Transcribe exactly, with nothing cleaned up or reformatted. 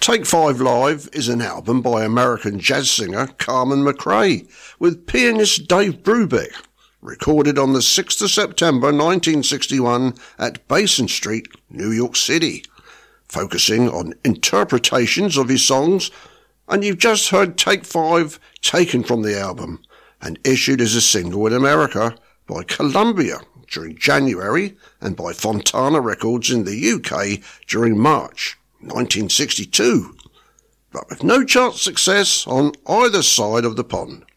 Take Five Live is an album by American jazz singer Carmen McRae with pianist Dave Brubeck, recorded on the sixth of September nineteen sixty-one at Basin Street, New York City, focusing on interpretations of his songs, and you've just heard Take Five taken from the album and issued as a single in America by Columbia during January and by Fontana Records in the U K during March nineteen sixty-two, but with no chart success on either side of the pond.